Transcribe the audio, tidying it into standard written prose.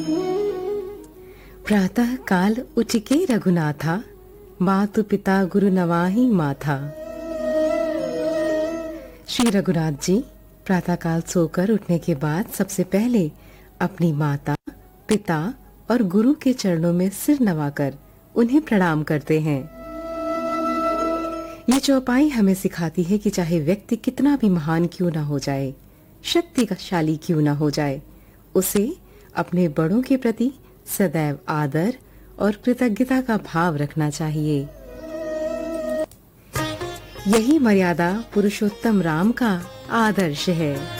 प्रातः काल उठिके रघुनाथा, मातु पिता गुरु नवाहि माथा। श्री रघुनाथ जी प्रातः काल सोकर उठने के बाद सबसे पहले अपनी माता, पिता और गुरु के चरणों में सिर नवाकर उन्हें प्रणाम करते हैं। ये चौपाई हमें सिखाती है कि चाहे व्यक्ति कितना भी महान क्यों ना हो जाए, शक्तिशाली क्यों ना हो जाए, उसे अपने बड़ों के प्रति सदैव आदर और कृतज्ञता का भाव रखना चाहिए। यही मर्यादा पुरुषोत्तम राम का आदर्श है।